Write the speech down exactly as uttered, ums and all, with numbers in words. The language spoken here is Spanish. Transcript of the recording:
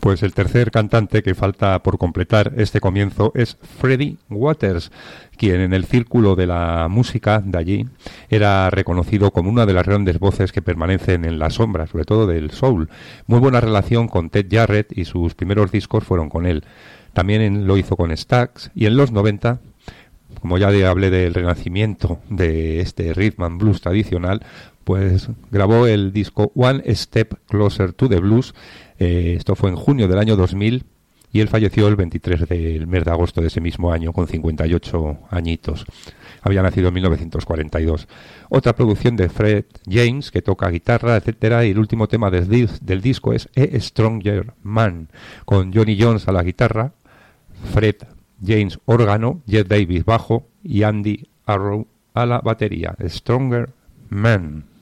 Pues el tercer cantante que falta por completar este comienzo es Freddie Waters, quien en el círculo de la música de allí era reconocido como una de las grandes voces que permanecen en la sombra, sobre todo del soul. Muy buena relación con Ted Jarrett y sus primeros discos fueron con él. También lo hizo con Stax y en los noventa, como ya hablé del renacimiento de este rhythm and blues tradicional, pues grabó el disco One Step Closer to the Blues. Eh, esto fue en junio del año dos mil y él falleció el veintitrés del mes de agosto de ese mismo año con cincuenta y ocho añitos. Había nacido en mil novecientos cuarenta y dos. Otra producción de Fred James, que toca guitarra, etcétera, y el último tema del, dis- del disco es A Stronger Man, con Johnny Jones a la guitarra, Fred James órgano, Jet Davis bajo y Andy Arrow a la batería. A Stronger Man.